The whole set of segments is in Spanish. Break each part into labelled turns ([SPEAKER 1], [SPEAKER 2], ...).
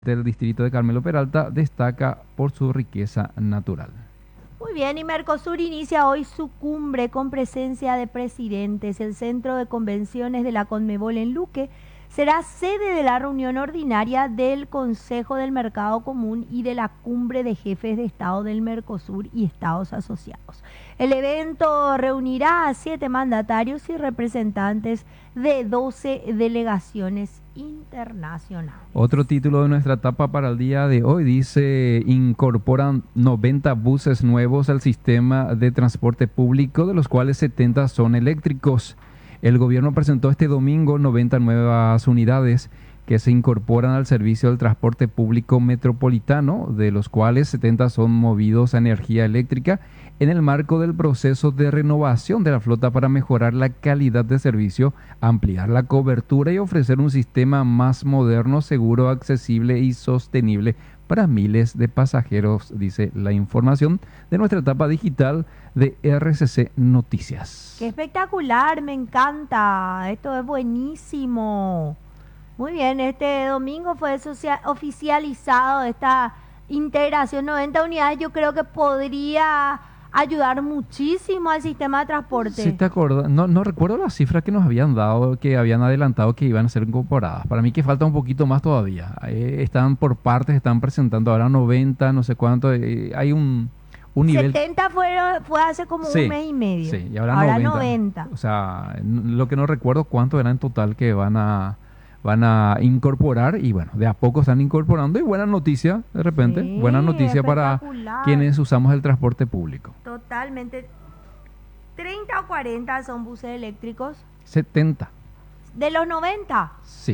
[SPEAKER 1] Del distrito de Carmelo Peralta destaca por su riqueza natural.
[SPEAKER 2] Muy bien, y Mercosur inicia hoy su cumbre con presencia de presidentes. El centro de convenciones de la Conmebol en Luque será sede de la reunión ordinaria del Consejo del Mercado Común y de la cumbre de jefes de Estado del Mercosur y Estados asociados. El evento reunirá a 7 mandatarios y representantes de 12 delegaciones internacionales.
[SPEAKER 1] Otro título de nuestra etapa para el día de hoy dice: incorporan 90 buses nuevos al sistema de transporte público, de los cuales 70 son eléctricos. El gobierno presentó este domingo 90 nuevas unidades que se incorporan al servicio del transporte público metropolitano, de los cuales 70 son movidos a energía eléctrica, en el marco del proceso de renovación de la flota para mejorar la calidad de servicio, ampliar la cobertura y ofrecer un sistema más moderno, seguro, accesible y sostenible para miles de pasajeros, dice la información de nuestra etapa digital de RCC Noticias.
[SPEAKER 2] ¡Qué espectacular! Me encanta. Esto es buenísimo. Muy bien, este domingo fue oficializado esta integración 90 unidades. Yo creo que podría ayudar muchísimo al sistema de transporte.
[SPEAKER 1] ¿Sí te acuerdas? No recuerdo las cifras que nos habían dado, que habían adelantado que iban a ser incorporadas. Para mí que falta un poquito más todavía. Están por partes, están presentando ahora 90, no sé cuánto. Hay un nivel.
[SPEAKER 2] 70 fue hace como un mes y medio.
[SPEAKER 1] Sí, y ahora
[SPEAKER 2] 90.
[SPEAKER 1] O sea, lo que no recuerdo cuánto era en total que van a incorporar, y bueno, de a poco están incorporando, y buena noticia de repente,
[SPEAKER 2] Sí,
[SPEAKER 1] buena noticia para quienes usamos el transporte público.
[SPEAKER 2] Totalmente. 30 o 40 son buses eléctricos.
[SPEAKER 1] 70.
[SPEAKER 2] ¿De los 90?
[SPEAKER 1] Sí,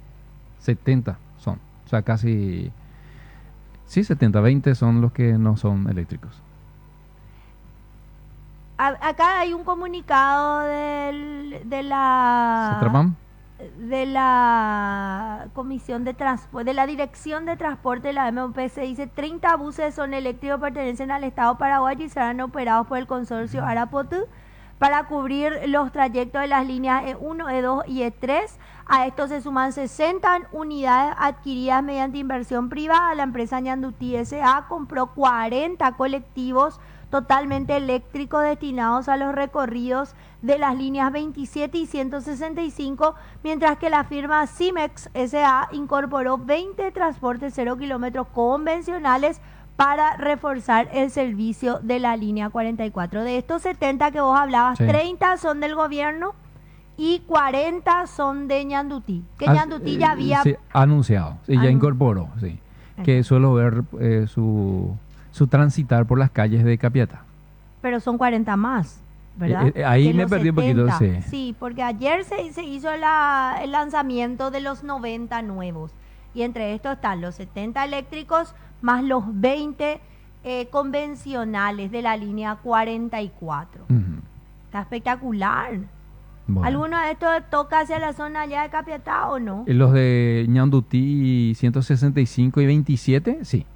[SPEAKER 1] 70 son, o sea, casi, sí, 70, 20 son los que no son eléctricos.
[SPEAKER 2] Acá hay un comunicado de la
[SPEAKER 1] ¿Cetraman?
[SPEAKER 2] De la Comisión de Transporte, de la Dirección de Transporte de la MOPC, dice 30 buses son eléctricos, pertenecen al Estado paraguayo y serán operados por el consorcio Arapotú para cubrir los trayectos de las líneas E1, E2 y E3. A esto se suman 60 unidades adquiridas mediante inversión privada. La empresa Ñandutí S.A. compró 40 colectivos totalmente eléctricos destinados a los recorridos de las líneas 27 y 165, mientras que la firma Cimex S.A. incorporó 20 transportes 0 kilómetros convencionales para reforzar el servicio de la línea 44. De estos 70 que vos hablabas, sí, 30 son del gobierno y 40 son de Ñandutí, que Ñandutí ya había
[SPEAKER 1] anunciado, sí, ya incorporó, sí, que suelo ver su transitar por las calles de Capiatá.
[SPEAKER 2] Pero son 40 más, ¿verdad?
[SPEAKER 1] Ahí me perdí 70. Un poquito, sí.
[SPEAKER 2] Sí, porque ayer se hizo el lanzamiento de los 90 nuevos. Y entre estos están los 70 eléctricos más los 20 convencionales de la línea 44. Está espectacular. Bueno. ¿Alguno de estos toca hacia la zona allá de Capiatá o no?
[SPEAKER 1] Los de Ñandutí 165 y 27, sí.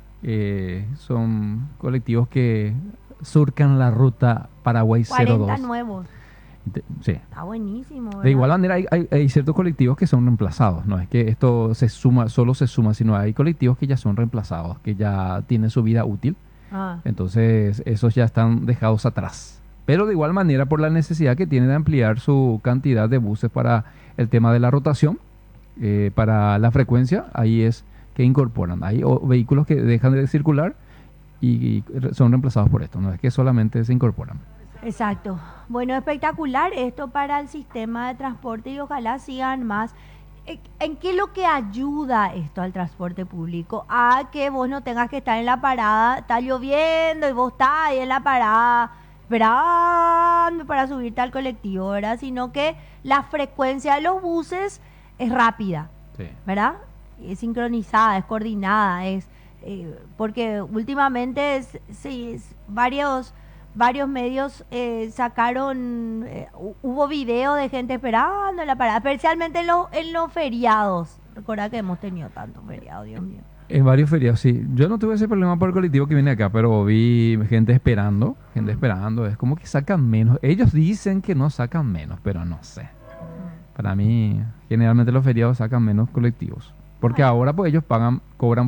[SPEAKER 1] Son colectivos que surcan la ruta Paraguay 02.
[SPEAKER 2] 40 nuevos.
[SPEAKER 1] Sí.
[SPEAKER 2] Está buenísimo, ¿verdad?
[SPEAKER 1] De igual manera hay ciertos colectivos que son reemplazados. No es que esto solo se suma, sino hay colectivos que ya son reemplazados, que ya tienen su vida útil. Entonces esos ya están dejados atrás. Pero de igual manera, por la necesidad que tiene de ampliar su cantidad de buses para el tema de la rotación, para la frecuencia, ahí es que incorporan. Hay vehículos que dejan de circular y son reemplazados por esto. No es que solamente se incorporan.
[SPEAKER 2] Exacto. Bueno, espectacular esto para el sistema de transporte y ojalá sigan más. ¿En qué es lo que ayuda esto al transporte público? A que vos no tengas que estar en la parada, está lloviendo y vos estás ahí en la parada esperando para subirte al colectivo, ¿verdad? Sino que la frecuencia de los buses es rápida, sí, ¿verdad? Es sincronizada, es coordinada, porque últimamente varios medios sacaron, hubo videos de gente esperando en la parada, especialmente en los feriados. Recuerda que hemos tenido tantos feriados, Dios mío.
[SPEAKER 1] En varios feriados, sí. Yo no tuve ese problema por el colectivo que viene acá, pero vi gente esperando. Es como que sacan menos. Ellos dicen que no sacan menos, pero no sé. Para mí, generalmente los feriados sacan menos colectivos. Porque
[SPEAKER 2] Bueno.
[SPEAKER 1] ahora pues ellos cobran